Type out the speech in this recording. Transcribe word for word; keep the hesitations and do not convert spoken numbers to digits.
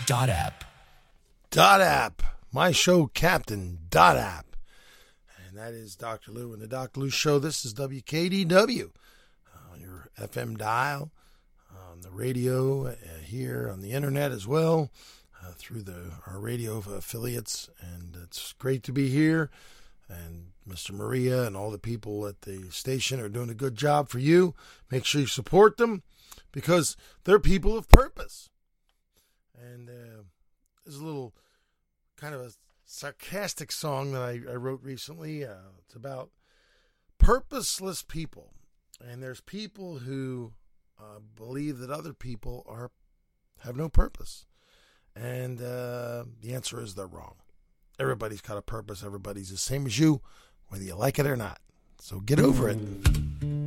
Dot app. Dot app. My show captain. Dot app. And that is Doctor Lou and the Doctor Lou Show. This is W K D W uh, on your F M dial, on the radio, uh, here on the internet as well, uh, through the our radio affiliates. And it's great to be here. And Mister Maria and all the people at the station are doing a good job for you. Make sure you support them because they're people of purpose. And uh, there's a little kind of a sarcastic song that I, I wrote recently. Uh, it's about purposeless people. And there's people who uh, believe that other people are have no purpose. And uh, the answer is they're wrong. Everybody's got a purpose. Everybody's the same as you, whether you like it or not. So get over it.